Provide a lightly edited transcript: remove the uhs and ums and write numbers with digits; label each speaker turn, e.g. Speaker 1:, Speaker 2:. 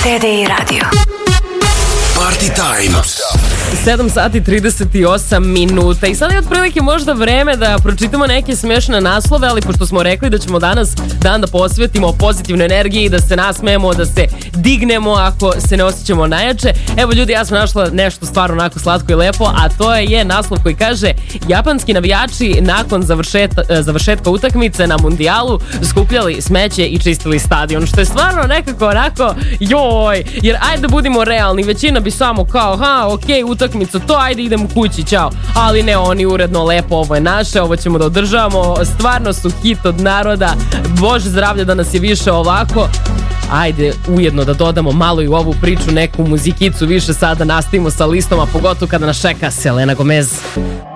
Speaker 1: CD Radio.
Speaker 2: Party Time.
Speaker 3: 7 sati 38 minuta i sada je otprilike možda vreme da pročitamo neke smešne naslove, ali pošto smo rekli da ćemo danas dan da posvetimo pozitivnoj energiji, da se nasmejemo, da se dignemo ako se ne osjećamo najjače. Evo ljudi, ja sam našla nešto stvarno onako slatko i lepo, a to je naslov koji kaže: japanski navijači nakon završetka utakmice na mundijalu skupljali smeće i čistili stadion, što je stvarno nekako onako joj, jer ajde da budimo realni, većina bi samo kao okej, utakmica to, ajde idemo kući, čao. Ali ne, oni uredno, lepo, ovo je naše, ovo ćemo da održavamo, stvarno su hit od naroda, Bože zdravlje da nas je više ovako. Ajde ujedno da dodamo malo i u ovu priču neku muzikicu više, sada nastavimo sa listom, a pogotovo kada nas čeka Selena Gomez.